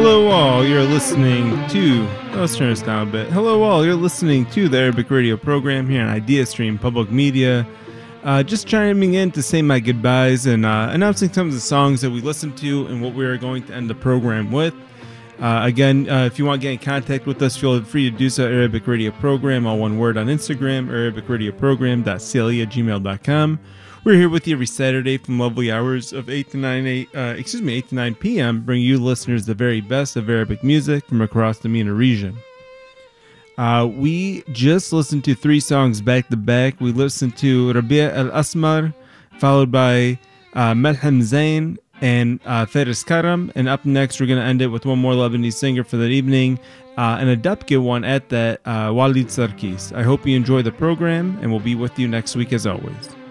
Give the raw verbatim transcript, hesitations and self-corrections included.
Hello all, you're listening to, let's turn this down a bit. Hello all, you're listening to the Arabic radio program here on Idea Stream Public Media. Uh, just chiming in to say my goodbyes and uh, announcing some of the songs that we listened to and what we are going to end the program with. Uh, again, uh, if you want to get in contact with us, feel free to do so at Arabic Radio Program, all one word on Instagram, arabic radio program dot c l e at gmail dot com. We're here with you every Saturday from lovely hours of eight to nine, eight, uh, excuse me, eight to nine p.m., bringing you listeners the very best of Arabic music from across the MENA region. Uh, we just listened to three songs back to back. We listened to Rabi' al-Asmar, followed by uh, Malham Zain and uh, Faris Karam, and up next we're going to end it with one more Lebanese singer for that evening, uh, and a Dapke one at that, uh, Walid Sarkis. I hope you enjoy the program, and we'll be with you next week as always.